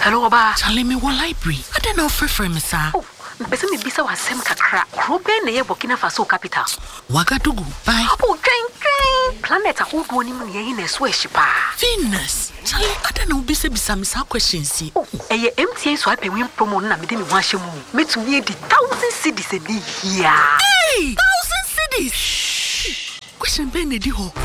Hello, Oba. Charlie me one library. I don't know for me, sir. Oh, mpese me bisa wasem kakra. Krobe na ye Burkina Faso capital. Wagadugu. Bye. Oh, train. Planet ahodo ni mu ne ye na so ahyipa. Venus. Charlie, I don't know bisa me sa questions. Oh, eye MTA so ape win promo na me de me ho ahye mu. Metumi edi 1,000 cedis edi here. Hey, 1,000 cedis. Question ben edi ho.